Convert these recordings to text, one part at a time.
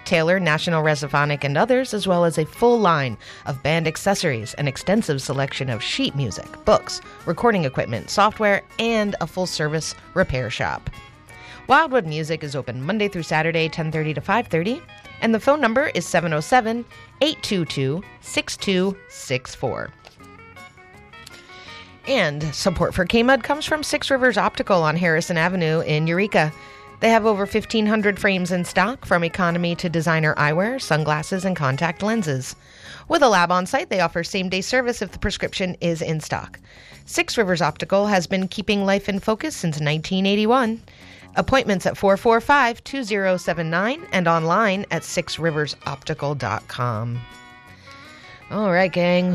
Taylor, National Resophonic, and others, as well as a full line of band accessories, an extensive selection of sheet music, books, recording equipment, software, and a full-service repair shop. Wildwood Music is open Monday through Saturday, 10:30 to 5:30, and the phone number is 707-822-6264. And support for K-Mud comes from Six Rivers Optical on Harrison Avenue in Eureka. They have over 1,500 frames in stock, from economy to designer eyewear, sunglasses, and contact lenses. With a lab on site, they offer same-day service if the prescription is in stock. Six Rivers Optical has been keeping life in focus since 1981. Appointments at 445-2079 and online at sixriversoptical.com. All right, gang.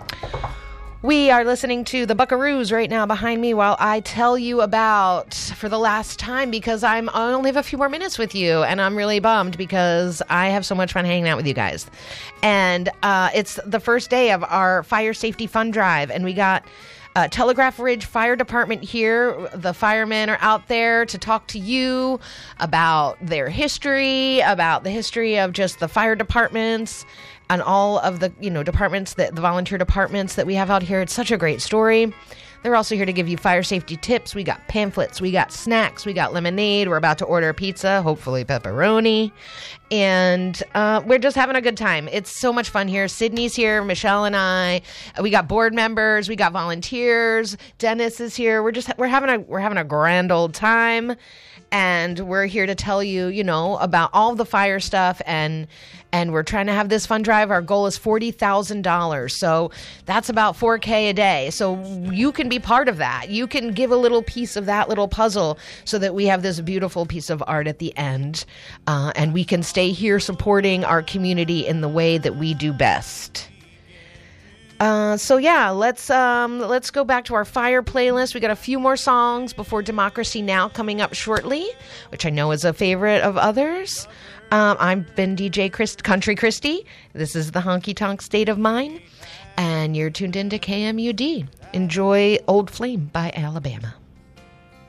We are listening to the Buckaroos right now behind me while I tell you about, for the last time, because I only have a few more minutes with you, and I'm really bummed because I have so much fun hanging out with you guys. And it's the first day of our Fire Safety Fund Drive, and we got Telegraph Ridge Fire Department here. The firemen are out there to talk to you about their history, about the history of just the fire departments and all of the, departments, the volunteer departments that we have out here. It's such a great story. They're also here to give you fire safety tips. We got pamphlets, we got snacks, we got lemonade. We're about to order a pizza, hopefully pepperoni. And we're just having a good time. It's so much fun here. Sydney's here, Michelle and I. We got board members, we got volunteers. Dennis is here. We're having a grand old time. And we're here to tell you, about all the fire stuff, and we're trying to have this fund drive. Our goal is $40,000. So that's about $4K a day. So you can be part of that. You can give a little piece of that little puzzle so that we have this beautiful piece of art at the end. And we can stay here supporting our community in the way that we do best. Let's go back to our fire playlist. We got a few more songs before Democracy Now! Coming up shortly, which I know is a favorite of others. I've been DJ Country Christy. This is the Honky Tonk State of Mind, and you're tuned into KMUD. Enjoy Old Flame by Alabama.